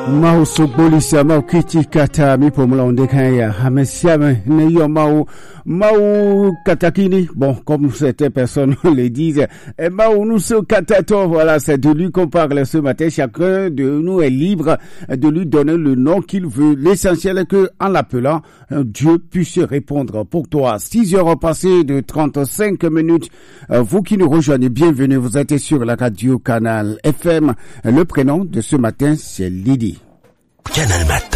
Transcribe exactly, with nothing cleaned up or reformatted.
Mau sobolisa mau kitikata mi pomla ondekaya hamesiame ne yo mau mau katakini bon comme certaines personnes le disent et mau nous so katato voilà c'est de lui qu'on parle ce matin. Chacun de nous est libre de lui donner le nom qu'il veut. L'essentiel est que en l'appelant Dieu puisse répondre pour toi. Six heures passées de trente-cinq minutes. Vous qui nous rejoignez, bienvenue. Vous êtes sur la radio Canal F M. Le prénom de ce matin c'est Lydie. Canal Matin.